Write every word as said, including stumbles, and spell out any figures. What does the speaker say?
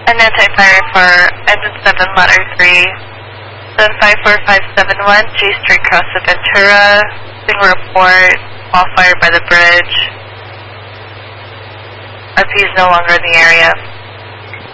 An anti-fire for engine seven, ladder three, seven five four five seven one, G Street, cross of Ventura. Single report, all fire by the bridge. R P is no longer in the area.